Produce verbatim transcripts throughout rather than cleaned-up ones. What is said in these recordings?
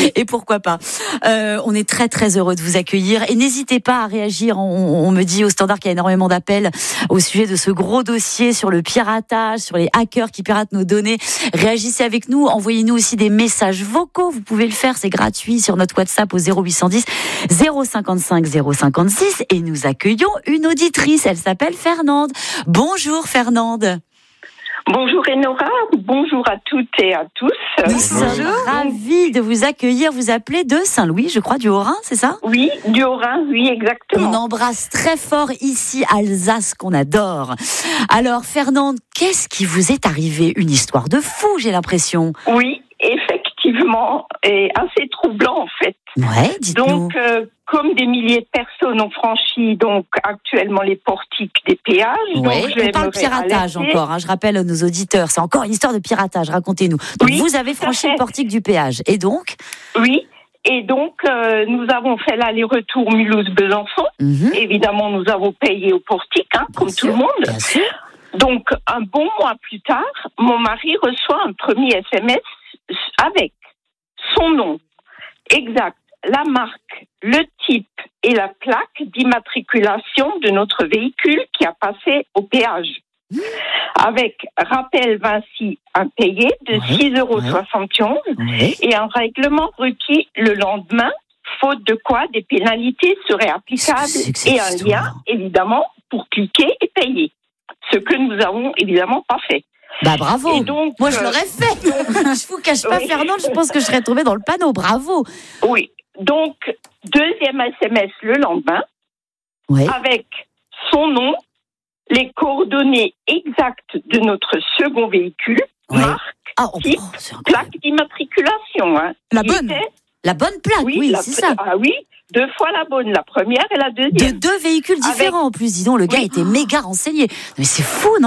Et pourquoi pas. Euh, on est très très heureux de vous accueillir et n'hésitez pas à réagir. On, on me dit au standard qu'il y a énormément d'appels au sujet de ce gros dossier sur le piratage, sur les hackers qui piratent nos données. Réagissez avec nous, envoyez-nous aussi des messages vocaux. Vous pouvez le faire, c'est gratuit sur notre WhatsApp au zéro huit cent dix zéro cinquante-cinq zéro cinquante-six et nous accueillons une auditrice. Elle s'appelle Fernande. Bonjour Fernande. Bonjour Enora, bonjour à toutes et à tous. Nous sommes ravis de vous accueillir. Vous appelez de Saint-Louis, je crois, du Haut-Rhin, c'est ça ? Oui, du Haut-Rhin, oui, exactement. On embrasse très fort ici Alsace qu'on adore. Alors Fernande, qu'est-ce qui vous est arrivé ? Une histoire de fou, j'ai l'impression. Oui, effectivement, et assez troublant en fait. Ouais, dites-nous. Donc, euh, comme des milliers de personnes ont franchi donc actuellement les portiques des péages. Ouais, donc on parle piratage alerter. encore, hein, je rappelle à nos auditeurs, c'est encore une histoire de piratage, racontez-nous. Donc Oui, vous avez franchi le portique du péage, et donc ? Oui, et donc euh, nous avons fait l'aller-retour Mulhouse-Besançon. Mm-hmm. Évidemment, nous avons payé au portique, hein, comme Bien tout sûr, le monde. Bien sûr. Donc, un bon mois plus tard, mon mari reçoit un premier S M S avec son nom exact, la marque, le type et la plaque d'immatriculation de notre véhicule qui a passé au péage. Mmh. Avec rappel Vinci impayé de ouais, six euros soixante et onze ouais. et un règlement requis le lendemain, faute de quoi des pénalités seraient applicables et un histoire. Lien, évidemment, pour cliquer et payer. Ce que nous avons évidemment pas fait. Bah bravo. Et donc, moi je l'aurais fait. Je vous cache pas, oui. Fernande, je pense que je serais tombée dans le panneau. Bravo. Oui. Donc deuxième S M S le lendemain, oui. avec son nom, les coordonnées exactes de notre second véhicule, oui. marque, ah, oh, type, oh, plaque d'immatriculation. Hein. La bonne. Était... La bonne plaque. Oui, oui la... c'est ça. Ah oui. Deux fois la bonne, la première et la deuxième. De deux véhicules différents Avec... en plus, dis donc, le gars oui. était méga renseigné. Mais c'est fou, non ?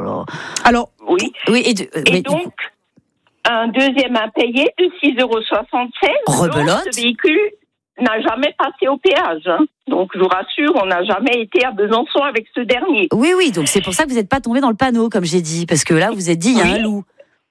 Alors, oui. oui et, de, et mais, donc, un deuxième impayé de six euros soixante-seize. Rebelote. Donc, ce véhicule n'a jamais passé au péage. Hein. Donc, je vous rassure, on n'a jamais été à Besançon avec ce dernier. Oui, oui, donc c'est pour ça que vous n'êtes pas tombé dans le panneau, comme j'ai dit, parce que là, vous vous êtes dit, il y a oui. un loup.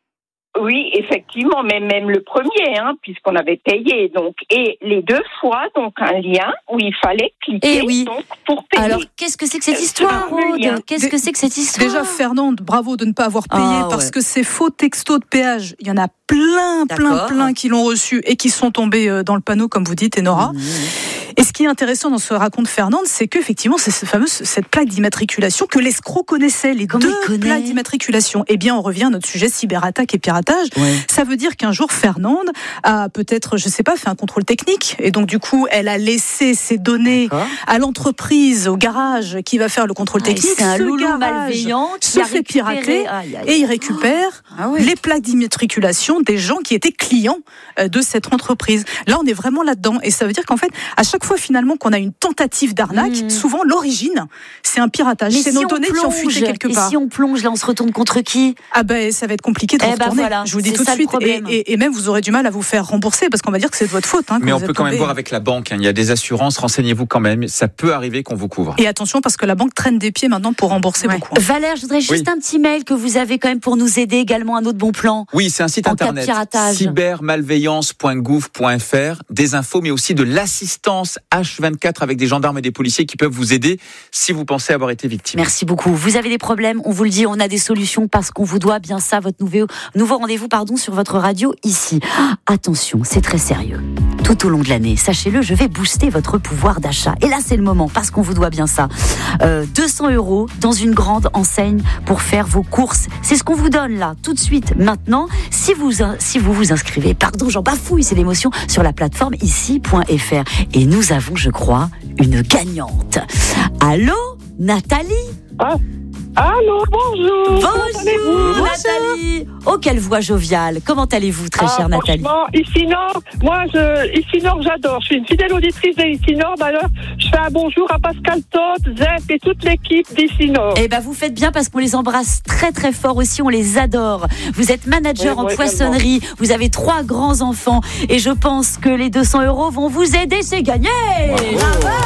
Oui, effectivement, mais même le premier, hein, puisqu'on avait payé, donc, et les deux fois, donc, un lien où il fallait cliquer, et oui. donc, pour payer. Alors, qu'est-ce que c'est que cette histoire, Aude ? Qu'est-ce que c'est que cette histoire ? Déjà, Fernande, bravo de ne pas avoir payé, ah, parce ouais. que ces faux textos de péage, il y en a plein, plein, D'accord. plein qui l'ont reçu et qui sont tombés dans le panneau, comme vous dites, Enora. Mmh. Et ce qui est intéressant dans ce raconte Fernande, c'est qu'effectivement, c'est cette fameuse cette plaque d'immatriculation que l'escroc connaissait, les Comment deux plaques d'immatriculation. Eh bien, on revient à notre sujet cyberattaque et piratage. Ouais. Ça veut dire qu'un jour, Fernande a peut-être, je sais pas, fait un contrôle technique. Et donc, du coup, elle a laissé ses données D'accord. à l'entreprise, au garage qui va faire le contrôle ah, technique. C'est un loulou malveillant qui se a fait pirater aïe, aïe, et il récupère ah, ouais. les plaques d'immatriculation des gens qui étaient clients de cette entreprise. Là, on est vraiment là-dedans. Et ça veut dire qu'en fait, à chaque fois finalement qu'on a une tentative d'arnaque, mmh. souvent l'origine, c'est un piratage. Mais c'est si nos données plonge, qui ont fuité quelque part. Et si on plonge, là, on se retourne contre qui ? Ah ben, ça va être compliqué de eh retourner. Ben voilà, je vous le dis tout de suite. Et, et, et même, vous aurez du mal à vous faire rembourser parce qu'on va dire que c'est de votre faute. Hein, Mais on peut quand tombé. même voir avec la banque. Hein. Il y a des assurances. Renseignez-vous quand même. Ça peut arriver qu'on vous couvre. Et attention, parce que la banque traîne des pieds maintenant pour rembourser ouais. beaucoup. Valère, je voudrais juste oui. un petit mail que vous avez quand même pour nous aider. Également un autre bon plan. Oui, c'est un site internet. cybermalveillance point gouv point f r. Des infos, mais aussi de l'assistance H vingt-quatre avec des gendarmes et des policiers qui peuvent vous aider si vous pensez avoir été victime. Merci beaucoup. Vous avez des problèmes, on vous le dit, on a des solutions parce qu'on vous doit bien ça, votre nouveau, nouveau rendez-vous pardon, sur votre radio ici. Ah, attention, c'est très sérieux. Tout au long de l'année, sachez-le, je vais booster votre pouvoir d'achat. Et là, c'est le moment parce qu'on vous doit bien ça. Euh, deux cents euros dans une grande enseigne pour faire vos courses. C'est ce qu'on vous donne là, tout de suite, maintenant. Si vous, si vous vous inscrivez, pardon, j'en bafouille, c'est l'émotion, sur la plateforme ici point f r. Et nous avons, je crois, une gagnante. Allô, Nathalie ? Ah. Allô, bonjour. Bonjour, Nathalie. Oh, quelle voix joviale. Comment allez-vous, très ah, chère Nathalie ? Ici Nord, moi, je, Ici Nord, j'adore. Je suis une fidèle auditrice de Ici Nord. Alors, je fais un bonjour à Pascal Toth, Zep et toute l'équipe d'Ici Nord. Eh ben, vous faites bien parce qu'on les embrasse très, très fort aussi. On les adore. Vous êtes manager oui, en poissonnerie. Tellement. Vous avez trois grands enfants. Et je pense que les deux cents euros vont vous aider. C'est gagné. Bravo.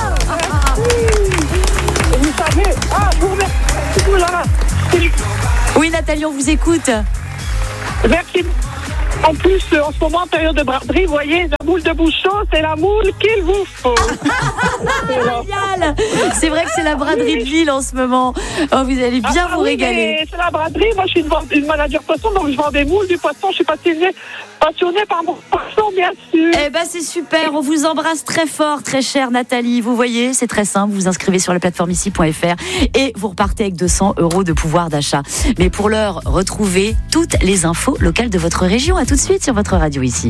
Bravo. Vous savez, ah, vous remercie. Oui, Nathalie, on vous écoute. Merci. En plus, euh, en ce moment, en période de braderie, vous voyez, la moule de bouchon, c'est la moule qu'il vous faut. Génial. C'est vrai que c'est la braderie de Lille en ce moment. Oh, vous allez bien ah, vous oui, régaler. C'est la braderie. Moi, je suis une, une manager poisson, donc je vends des moules, du poisson. Je suis passionnée, passionnée par mon poisson, bien sûr. Eh ben, c'est super. On vous embrasse très fort, très chère Nathalie. Vous voyez, c'est très simple. Vous vous inscrivez sur la plateforme ici point f r et vous repartez avec deux cents euros de pouvoir d'achat. Mais pour l'heure, retrouvez toutes les infos locales de votre région. À tout de suite sur votre radio ici.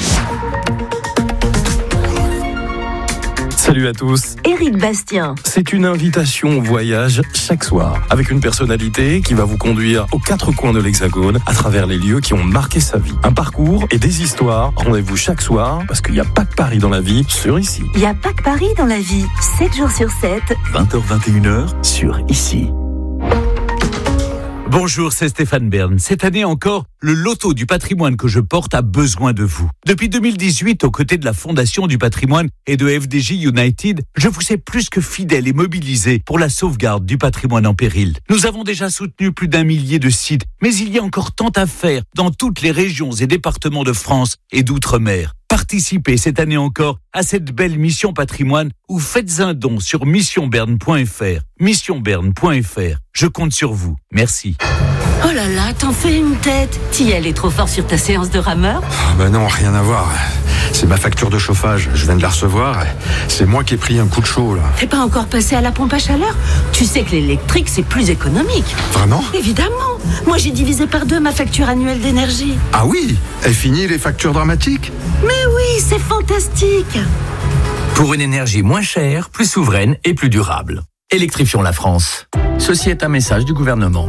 Salut à tous. Éric Bastien. C'est une invitation au voyage chaque soir, avec une personnalité qui va vous conduire aux quatre coins de l'Hexagone, à travers les lieux qui ont marqué sa vie. Un parcours et des histoires. Rendez-vous chaque soir, parce qu'il n'y a pas que Paris dans la vie, sur Ici. Il n'y a pas que Paris dans la vie, sept jours sur sept. vingt heures vingt et une heures sur Ici. Bonjour, c'est Stéphane Bern. Cette année encore, le loto du patrimoine que je porte a besoin de vous. Depuis deux mille dix-huit, aux côtés de la Fondation du patrimoine et de F D J United, je vous ai plus que fidèle et mobilisé pour la sauvegarde du patrimoine en péril. Nous avons déjà soutenu plus d'un millier de sites, mais il y a encore tant à faire dans toutes les régions et départements de France et d'outre-mer. Participez cette année encore à cette belle mission patrimoine ou faites un don sur mission berne point f r. mission berne point f r. Je compte sur vous. Merci. Oh là là, t'en fais une tête. T'y est trop fort sur ta séance de rameur? Ah ben non, rien à voir. C'est ma facture de chauffage. Je viens de la recevoir. C'est moi qui ai pris un coup de chaud, là. T'es pas encore passé à la pompe à chaleur? Tu sais que l'électrique, c'est plus économique. Vraiment? Évidemment. Moi, j'ai divisé par deux ma facture annuelle d'énergie. Ah oui? Et fini les factures dramatiques? Mais oui, c'est fantastique. Pour une énergie moins chère, plus souveraine et plus durable. Électrifions la France. Ceci est un message du gouvernement.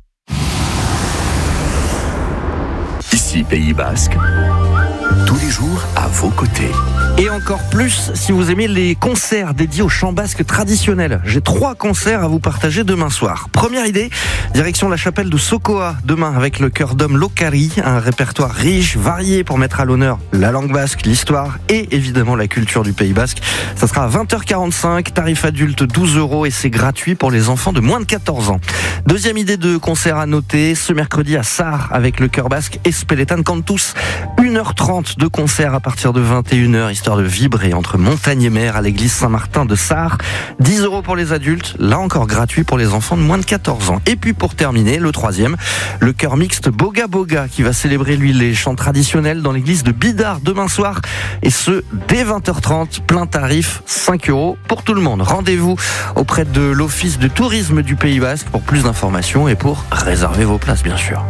Ici, Pays Basque. Tous les jours à vos côtés. Et encore plus si vous aimez les concerts dédiés au chant basque traditionnel. J'ai trois concerts à vous partager demain soir. Première idée, direction la chapelle de Sokoa demain avec le chœur d'hommes Lokari, un répertoire riche, varié pour mettre à l'honneur la langue basque, l'histoire et évidemment la culture du Pays Basque. Ça sera à vingt heures quarante-cinq, tarif adulte douze euros et c'est gratuit pour les enfants de moins de quatorze ans. Deuxième idée de concert à noter, ce mercredi à Sarre avec le chœur basque Espeletan Cantus. une heure trente de concert à partir de vingt et une heures, histoire de vibrer entre montagne et mer à l'église Saint-Martin de Sarre. dix euros pour les adultes, là encore gratuit pour les enfants de moins de quatorze ans. Et puis pour terminer, le troisième, le chœur mixte Boga Boga qui va célébrer lui les chants traditionnels dans l'église de Bidart demain soir. Et ce, dès vingt heures trente, plein tarif, cinq euros pour tout le monde. Rendez-vous auprès de l'Office de tourisme du Pays Basque pour plus d'informations et pour réserver vos places bien sûr.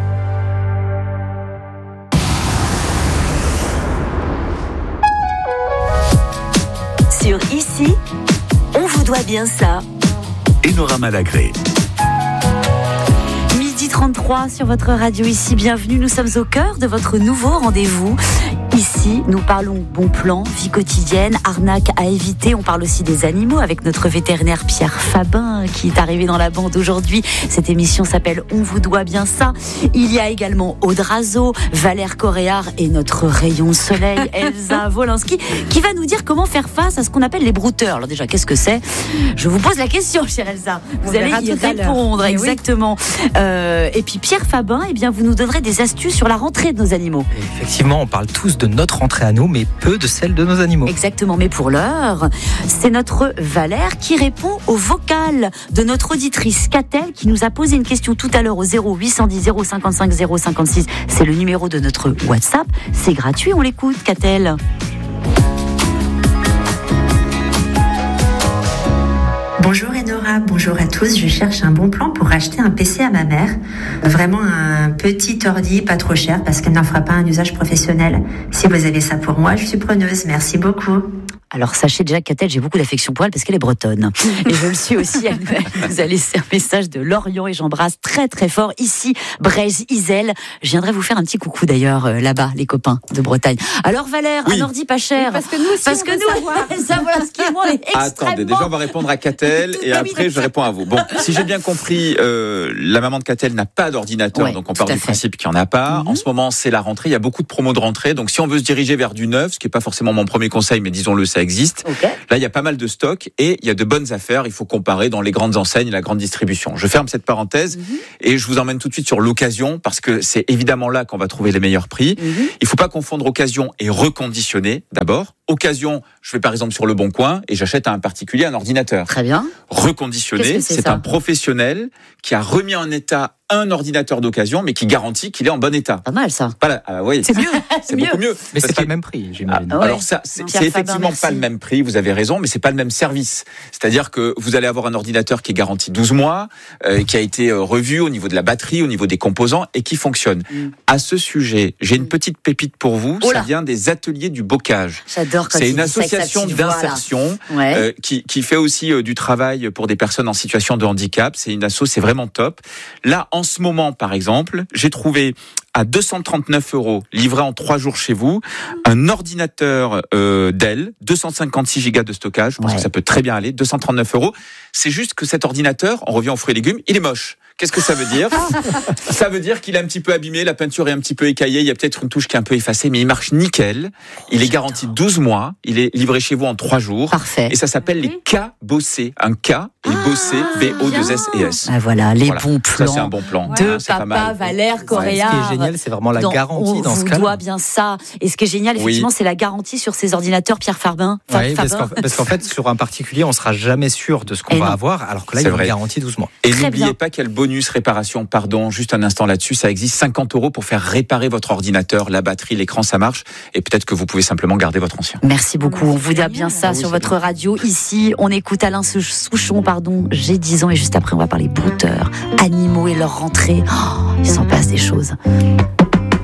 Sur Ici, on vous doit bien ça. Enora Malagré. midi trente-trois sur votre radio Ici. Bienvenue, nous sommes au cœur de votre nouveau rendez-vous. Ici, nous parlons bon plan, vie quotidienne, arnaque à éviter. On parle aussi des animaux avec notre vétérinaire Pierre Fabin qui est arrivé dans la bande aujourd'hui. Cette émission s'appelle On vous doit bien ça. Il y a également Aude Razo, Valère Coréard et notre rayon soleil Elsa Wolinski qui va nous dire comment faire face à ce qu'on appelle les brouteurs. Alors déjà, qu'est-ce que c'est? Je vous pose la question, chère Elsa. Vous allez y répondre, exactement. Oui. Euh, et puis Pierre Fabin, eh bien, vous nous donnerez des astuces sur la rentrée de nos animaux. Effectivement, on parle tous de notre rentrée à nous, mais peu de celle de nos animaux. Exactement, mais pour l'heure, c'est notre Valère qui répond au vocal de notre auditrice Catel qui nous a posé une question tout à l'heure au zéro huit cent dix zéro cinquante-cinq zéro cinquante-six. C'est le numéro de notre WhatsApp. C'est gratuit, on l'écoute, Catel. Bonjour Enora, bonjour à tous. Je cherche un bon plan pour acheter un P C à ma mère. Vraiment un petit ordi, pas trop cher, parce qu'elle n'en fera pas un usage professionnel. Si vous avez ça pour moi, je suis preneuse. Merci beaucoup. Alors sachez déjà qu'Atel, j'ai beaucoup d'affection pour elle parce qu'elle est bretonne. Et je le suis aussi. Elle nous a laissé un message de Lorient et j'embrasse très très fort ici, Breizh-Isel. Je viendrai vous faire un petit coucou d'ailleurs euh, là-bas, les copains de Bretagne. Alors Valère, oui. Un ordi pas cher. Oui, parce que nous aussi, parce on que veut nous, savoir. Ça, voilà, ce qui est moi, est extrêmement... Attendez, déjà on va répondre à Catel et après je réponds à vous. Bon, si j'ai bien compris, euh, la maman de Catel n'a pas d'ordinateur, ouais, donc on part du fait. principe qu'il n'y en a pas. Mm-hmm. En ce moment, c'est la rentrée. Il y a beaucoup de promos de rentrée. Donc si on veut se diriger vers du neuf, ce qui n'est pas forcément mon premier conseil, mais disons-le, ça ça existe. Okay. Là, il y a pas mal de stocks et il y a de bonnes affaires. Il faut comparer dans les grandes enseignes et la grande distribution. Je ferme cette parenthèse mmh. et je vous emmène tout de suite sur l'occasion parce que c'est évidemment là qu'on va trouver les meilleurs prix. Mmh. Il faut pas confondre occasion et reconditionné d'abord. Occasion, je vais par exemple sur Le Bon Coin et j'achète à un particulier un ordinateur. Très bien. Reconditionné, c'est, c'est un professionnel qui a remis en état un ordinateur d'occasion, mais qui garantit qu'il est en bon état. Pas mal ça. Voilà, ah, oui, c'est mieux. C'est beaucoup mieux. Mais c'est pas le même prix, j'imagine. Ah, alors ça, c'est, c'est effectivement pas le même prix. Vous avez raison, mais c'est pas le même service. C'est-à-dire que vous allez avoir un ordinateur qui est garanti douze mois, euh, qui a été euh, revu au niveau de la batterie, au niveau des composants et qui fonctionne. Mm. À ce sujet, j'ai une petite pépite pour vous. Oh ça vient des ateliers du bocage. J'adore quand c'est une association d'insertion ouais. euh, qui, qui fait aussi euh, du travail pour des personnes en situation de handicap. C'est une asso, c'est vraiment top. Là, en ce moment, par exemple, j'ai trouvé à deux cent trente-neuf euros, livré en trois jours chez vous, un ordinateur euh, Dell, deux cent cinquante-six gigas de stockage, je pense ouais. que ça peut très bien aller, deux cent trente-neuf euros. C'est juste que cet ordinateur, on revient aux fruits et légumes, il est moche. Qu'est-ce que ça veut dire ? Ça veut dire qu'il est un petit peu abîmé, la peinture est un petit peu écaillée, il y a peut-être une touche qui est un peu effacée, mais il marche nickel. Il est garanti douze mois, il est livré chez vous en trois jours. Parfait. Et ça s'appelle les K-Bossé. Un K et Bossé, B O deux S E S. Ah voilà, les voilà. bons plans. Ça, c'est un bon plan. De ouais, papa Valère Coréard. Ce qui est génial, c'est vraiment la dans, garantie dans ce cas. On vous doit bien ça. Et ce qui est génial, effectivement, oui. c'est la garantie sur ces ordinateurs Pierre Farbin. Oui, parce qu'en, parce qu'en fait, sur un particulier, on sera jamais sûr de ce qu'on et va non. avoir, alors que là, c'est il y a une garantie douze mois. Et Très n'oubliez bien. pas qu'il y a le bonus réparation. Pardon, juste un instant là-dessus, ça existe cinquante euros pour faire réparer votre ordinateur, la batterie, l'écran, ça marche. Et peut-être que vous pouvez simplement garder votre ancien. Merci beaucoup. On vous doit bien ça oui, sur votre bien. radio. Ici, on écoute Alain Souchon, pardon. J'ai dix ans et juste après, on va parler brouteurs, animaux et leur rentrée. Oh, il s'en passe des choses.